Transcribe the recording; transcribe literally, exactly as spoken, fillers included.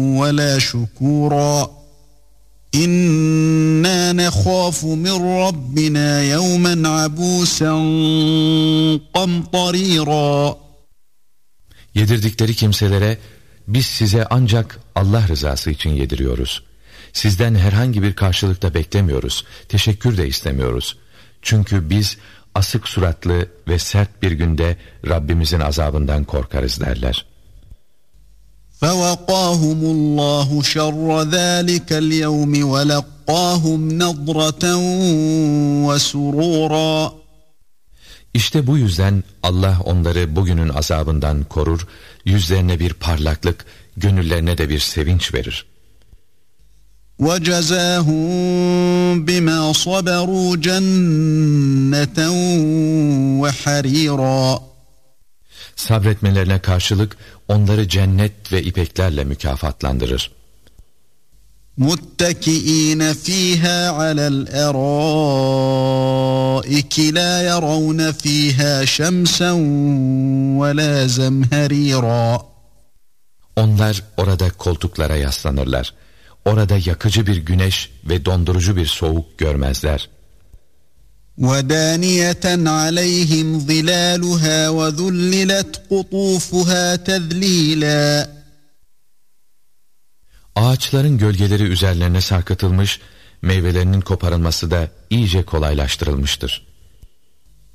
ولا شكورا إنا نخاف من ربنا يوما عبوسا قمطريرا. Yedirdikleri kimselere biz size ancak Allah rızası için yediriyoruz. Sizden herhangi bir karşılık da beklemiyoruz, teşekkür de istemiyoruz. Çünkü biz asık suratlı ve sert bir günde Rabbimizin azabından korkarız derler. فَوَقَاهُمُ اللّٰهُ شَرَّ ذَٰلِكَ الْيَوْمِ وَلَقَّاهُمْ نَضْرَةً وَسُرُورًا. İşte bu yüzden Allah onları bugünün azabından korur, yüzlerine bir parlaklık, gönüllerine de bir sevinç verir. وَجَزَاهُمْ بِمَا صَبَرُوا جَنَّةً وَحَرِيرًا. Sabretmelerine karşılık onları cennet ve ipeklerle mükafatlandırır. مُتَّكِئِينَ فِيهَا عَلَى الْأَرَائِكِ لَا يَرَوْنَ فِيهَا شَمْسًا وَلَا زَمْهَرِيرًا. Onlar orada koltuklara yaslanırlar. Orada yakıcı bir güneş ve dondurucu bir soğuk görmezler. وَدَانِيَةً عَلَيْهِمْ ظِلَالُهَا وَذُلِّلَتْ قُطُوفُهَا تَذْلِيلًا. Ağaçların gölgeleri üzerlerine sarkıtılmış, meyvelerinin koparılması da iyice kolaylaştırılmıştır.